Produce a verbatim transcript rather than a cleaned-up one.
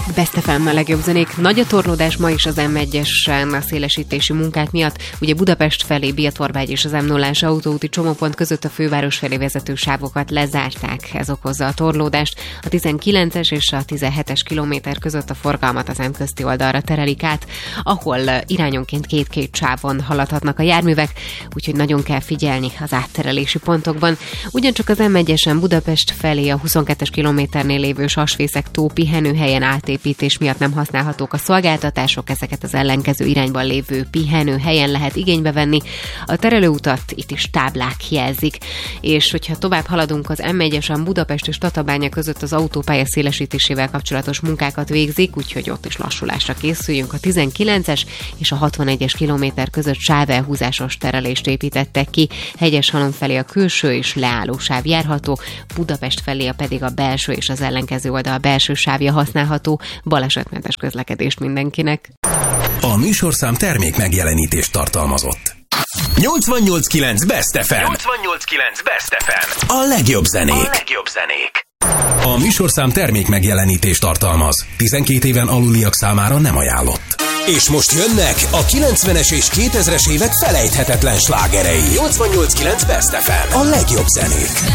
Best ef em a legjobb zenék. Nagy a torlódás ma is az em egyesen a szélesítési munkák miatt. Ugye Budapest felé Bihar-Várgy és az em nullás autóúti csomópont között a főváros felé vezető sávokat lezárták. Ez okozza a torlódást. A tizenkilences és a tizenhetes kilométer között a forgalmat az M közti oldalra terelik át, ahol irányonként két-két sávon haladhatnak a járművek, úgyhogy nagyon kell figyelni az átterelési pontokban. Ugyancsak az em egyesen Budapest felé a huszonkettes kilométernél lévő Sasfészek tó pihenőhelyen átépítés miatt nem használhatók a szolgáltatások, ezeket az ellenkező irányban lévő pihenőhelyen lehet igénybe venni. A terelőutat itt is táblák jelzik, és hogyha tovább haladunk, az em egyesen Budapest és Tatabánya között az autópálya szélesítésével kapcsolatos munkákat végzik, úgyhogy ott is lassulásra készüljünk. A tizenkilences és a hatvanegyes kilométer között sávelhúzásos terelést építettek ki, Hegyeshalom felé a külső és leálló sáv járható, Budapest felé pedig a belső és az ellenkező oldal belső sávja használható. Balesetmentes közlekedést mindenkinek. A műsorszám termék megjelenítést tartalmazott. nyolcvannyolc kilenc Best ef em. nyolcvannyolc kilenc Best ef em. A legjobb zenék. A legjobb zenék. A műsorszám termék megjelenítést tartalmaz. tizenkét éven aluliak számára nem ajánlott. És most jönnek a kilencvenes és kétezres évek felejthetetlen slágerei. nyolcvannyolc kilenc Best ef em. A legjobb zenék.